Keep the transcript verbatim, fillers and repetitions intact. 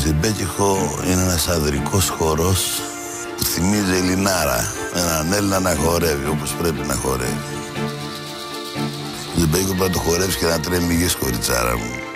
Ζεμπέκικο είναι ένας ανδρικός χορός που θυμίζει Ελληνάρα. Έναν Έλληνα να χορεύει όπως πρέπει να χορεύει. Ζεμπέκικο πρέπει να το χορεύεις και να τρέμει υγιές, κοριτσάρα μου.